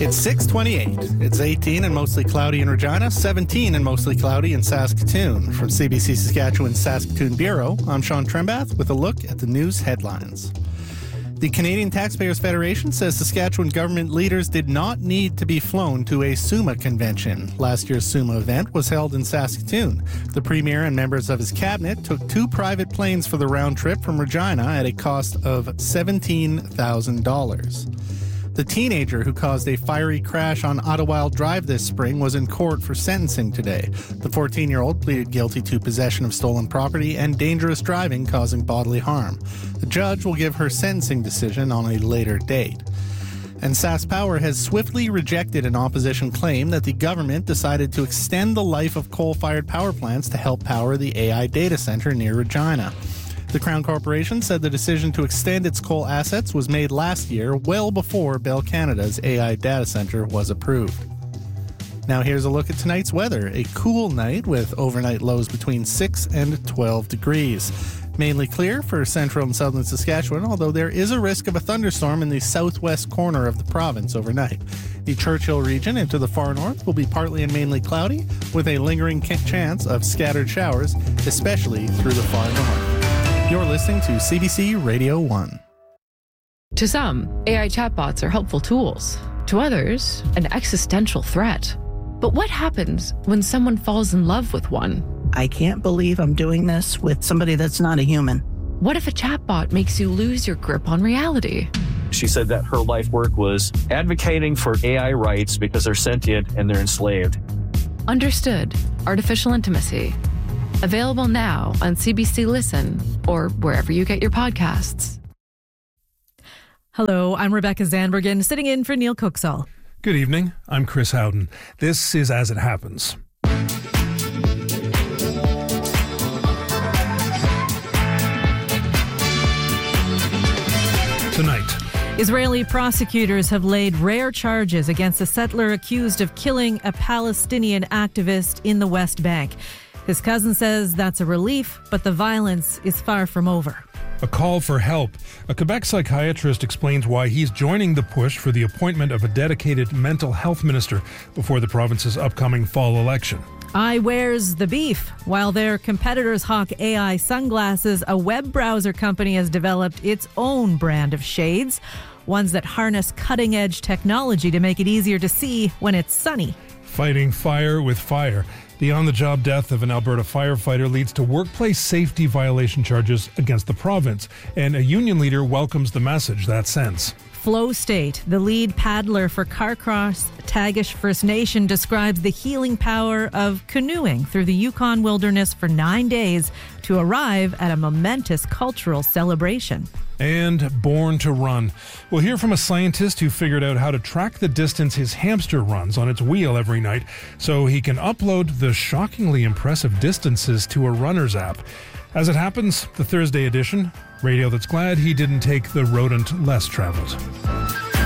It's 6:28. It's 18 and mostly cloudy in Regina, 17 and mostly cloudy in Saskatoon. From CBC Saskatchewan Saskatoon Bureau, I'm Sean Trembath with a look at the news headlines. The Canadian Taxpayers Federation says Saskatchewan government leaders did not need to be flown to a SUMA convention. Last year's SUMA event was held in Saskatoon. The Premier and members of his cabinet took 2 private planes for the round trip from Regina at a cost of $17,000. The teenager who caused a fiery crash on Ottawild Drive this spring was in court for sentencing today. The 14-year-old pleaded guilty to possession of stolen property and dangerous driving causing bodily harm. The judge will give her sentencing decision on a later date. And SaskPower has swiftly rejected an opposition claim that the government decided to extend the life of coal-fired power plants to help power the AI data center near Regina. The Crown Corporation said the decision to extend its coal assets was made last year, well before Bell Canada's AI data center was approved. Now here's a look at tonight's weather. A cool night with overnight lows between 6 and 12 degrees. Mainly clear for central and southern Saskatchewan, although there is a risk of a thunderstorm in the southwest corner of the province overnight. The Churchill region into the far north will be partly and mainly cloudy, with a lingering chance of scattered showers, especially through the far north. You're listening to CBC Radio 1. To some, AI chatbots are helpful tools. To others, an existential threat. But what happens when someone falls in love with one? I can't believe I'm doing this with somebody that's not a human. What if a chatbot makes you lose your grip on reality? She said that her life work was advocating for AI rights because they're sentient and they're enslaved. Understood. Artificial Intimacy. Available now on CBC Listen or wherever you get your podcasts. Hello, I'm Rebecca Zandbergen, sitting in for Neil Cooksall. Good evening. I'm Chris Howden. This is As It Happens. Tonight, Israeli prosecutors have laid rare charges against a settler accused of killing a Palestinian activist in the West Bank. His cousin says that's a relief, but the violence is far from over. a call for help. A Quebec psychiatrist explains why he's joining the push for the appointment of a dedicated mental health minister before the province's upcoming fall election. Where's the beef? While their competitors hawk AI sunglasses, a web browser company has developed its own brand of shades, ones that harness cutting-edge technology to make it easier to see when it's sunny. Fighting fire with fire. The on-the-job death of an Alberta firefighter leads to workplace safety violation charges against the province, and a union leader welcomes the message that sends. Flow State, the lead paddler for Carcross Tagish First Nation, describes the healing power of canoeing through the Yukon wilderness for 9 days to arrive at a momentous cultural celebration. And Born to Run. We'll hear from a scientist who figured out how to track the distance his hamster runs on its wheel every night so he can upload the shockingly impressive distances to a runner's app. As it happens, the Thursday edition, radio that's glad he didn't take the rodent less traveled.